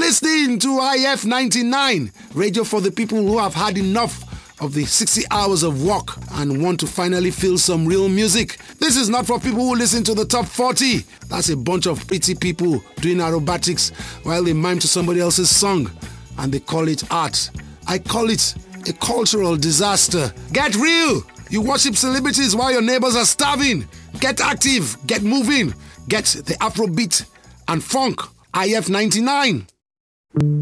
listening to IF 99, radio for the people who have had enough of the 60 hours of work and want to finally feel some real music. This is not for people who listen to the top 40. That's a bunch of pretty people doing aerobatics while they mime to somebody else's song, and they call it art. I call it a cultural disaster. Get real! You worship celebrities while your neighbors are starving. Get active, get moving, get the Afrobeat and funk. IF 99.